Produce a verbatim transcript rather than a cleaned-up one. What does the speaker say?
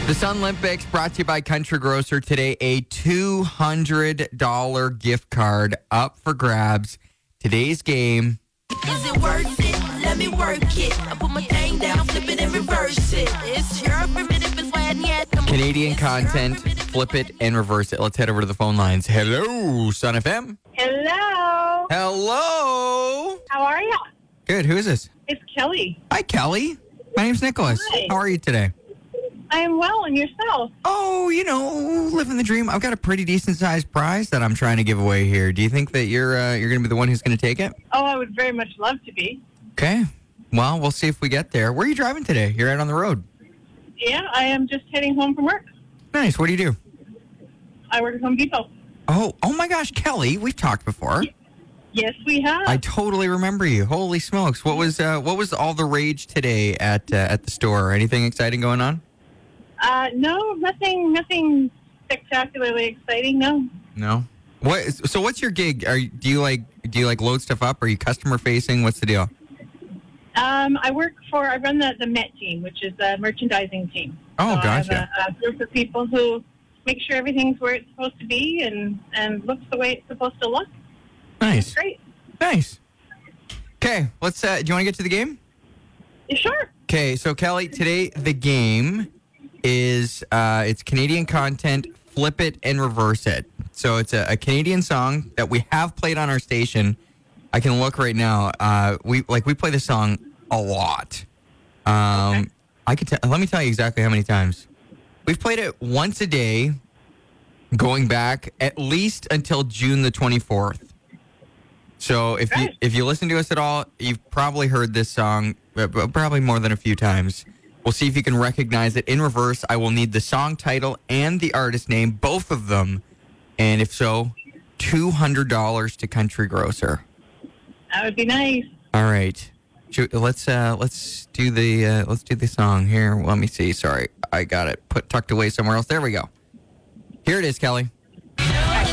The Sun Olympics brought to you by Country Grocer. Today, a two hundred dollars gift card up for grabs. Today's game. Is it worth it? Let me work it. I put my thing down, flip it and reverse it. It's your primitive and when yet. Canadian content, flip it and reverse it. Let's head over to the phone lines. Hello, Sun F M. Hello. Hello. How are you? Good. Who is this? It's Kelly. Hi, Kelly. My name's Nicholas. Hi. How are you today? I am well, and yourself? Oh, you know, living the dream. I've got a pretty decent sized prize that I'm trying to give away here. Do you think that you're uh, you're going to be the one who's going to take it? Oh, I would very much love to be. Okay. Well, we'll see if we get there. Where are you driving today? You're out on the road. Yeah, I am just heading home from work. Nice. What do you do? I work at Home Depot. Oh, oh my gosh, Kelly. We've talked before. Yes, we have. I totally remember you. Holy smokes! What was uh, what was all the rage today at uh, at the store? Anything exciting going on? Uh, no, nothing, nothing spectacularly exciting. No. No. What? So, what's your gig? Are you, do you like do you like load stuff up? Are you customer facing? What's the deal? Um, I work for. I run the the Met team, which is the merchandising team. Oh, so gotcha. I have a, a group of people who make sure everything's where it's supposed to be and and looks the way it's supposed to look. Nice. Great. Nice. Okay, let's. Uh, do you want to get to the game? You sure? Okay, so Kelly, today the game is uh, it's Canadian content. Flip it and reverse it. So it's a, a Canadian song that we have played on our station. I can look right now. Uh, we like we play this song a lot. Um, Okay. I could t- let me tell you exactly how many times we've played it. Once a day, going back at least until June the twenty-fourth. So if you Right. if you listen to us at all, you've probably heard this song uh, probably more than a few times. We'll see if you can recognize it. In reverse, I will need the song title and the artist name, both of them. And if so, two hundred dollars to Country Grocer. That would be nice. All right. Shoot, Let's uh, let's do the uh, let's do the song here. Let me see. Sorry, I got it put tucked away somewhere else. There we go. Here it is, Kelly.